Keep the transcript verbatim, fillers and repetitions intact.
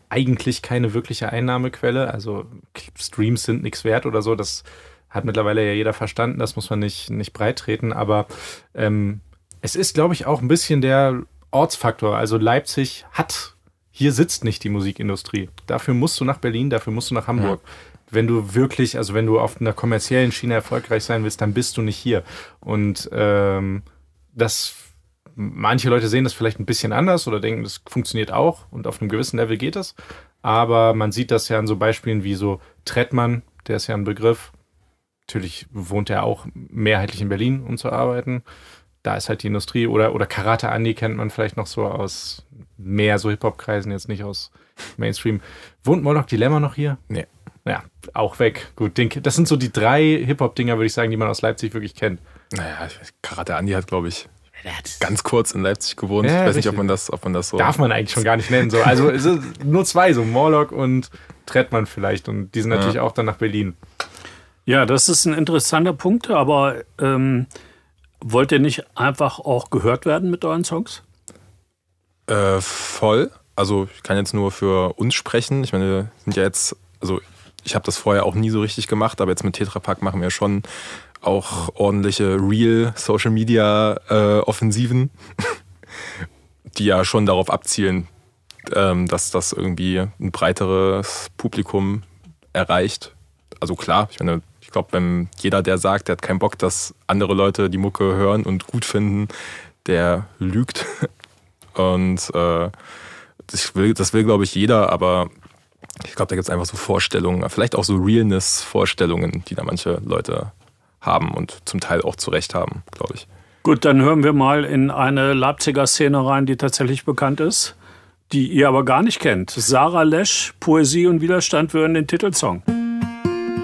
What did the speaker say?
eigentlich keine wirkliche Einnahmequelle. Also Streams sind nichts wert oder so. Das hat mittlerweile ja jeder verstanden. Das muss man nicht, nicht breit treten. Aber ähm, es ist, glaube ich, auch ein bisschen der Ortsfaktor. Also Leipzig hat, hier sitzt nicht die Musikindustrie. Dafür musst du nach Berlin, dafür musst du nach Hamburg. Ja. Wenn du wirklich, also wenn du auf einer kommerziellen Schiene erfolgreich sein willst, dann bist du nicht hier. Und ähm, das, manche Leute sehen das vielleicht ein bisschen anders oder denken, das funktioniert auch und auf einem gewissen Level geht das. Aber man sieht das ja an so Beispielen wie so Trettmann, der ist ja ein Begriff. Natürlich wohnt er auch mehrheitlich in Berlin, um zu arbeiten. Da ist halt die Industrie. Oder, oder Karate Andi kennt man vielleicht noch so aus mehr so Hip-Hop-Kreisen, jetzt nicht aus Mainstream. Wohnt Moloch Dilemma noch hier? Nee. Ja, auch weg. Gut, das sind so die drei Hip-Hop-Dinger, würde ich sagen, die man aus Leipzig wirklich kennt. Naja, Karate Andi hat, glaube ich, ganz kurz in Leipzig gewohnt. Ja, ich weiß richtig. nicht, ob man das, ob man das so... Darf man eigentlich schon gar nicht nennen. So. Also es ist nur zwei, so Morlock und Trettmann vielleicht. Und die sind natürlich ja. auch dann nach Berlin. Ja, das ist ein interessanter Punkt, aber ähm, wollt ihr nicht einfach auch gehört werden mit euren Songs? Äh, voll. Also ich kann jetzt nur für uns sprechen. Ich meine, wir sind ja jetzt... also ich habe das vorher auch nie so richtig gemacht, aber jetzt mit Tetra Pak machen wir schon auch ordentliche Real-Social-Media-Offensiven, die ja schon darauf abzielen, ähm, dass das irgendwie ein breiteres Publikum erreicht. Also klar, ich meine, ich glaube, wenn jeder, der sagt, der hat keinen Bock, dass andere Leute die Mucke hören und gut finden, der lügt. Und äh, das will, das will, glaube ich, jeder, aber ich glaube, da gibt es einfach so Vorstellungen, vielleicht auch so Realness-Vorstellungen, die da manche Leute haben und zum Teil auch zu Recht haben, glaube ich. Gut, dann hören wir mal in eine Leipziger Szene rein, die tatsächlich bekannt ist, die ihr aber gar nicht kennt. Sarah Lesch, Poesie und Widerstand würden den Titelsong.